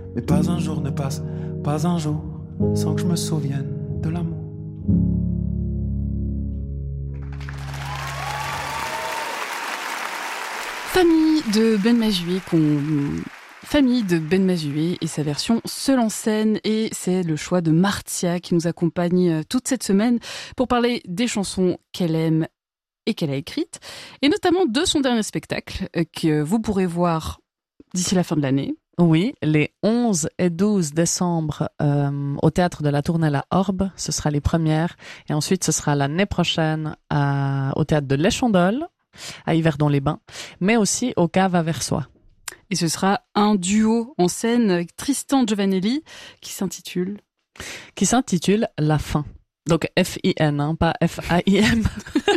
Mais pas un jour ne passe, pas un jour, sans que je me souvienne de l'amour. Famille de Ben Mazué et sa version seule en scène, et c'est le choix de Martia qui nous accompagne toute cette semaine pour parler des chansons qu'elle aime et qu'elle a écrites, et notamment de son dernier spectacle que vous pourrez voir d'ici la fin de l'année. Oui, les 11 et 12 décembre au Théâtre de la Tournelle à Orbe, ce sera les premières, et ensuite ce sera l'année prochaine au Théâtre de l'Échandol, à Yverdon-les-Bains, mais aussi au Cave à Versoix. Et ce sera un duo en scène avec Tristan Giovanelli qui s'intitule La Fin. Donc F-I-N, pas F-A-I-M.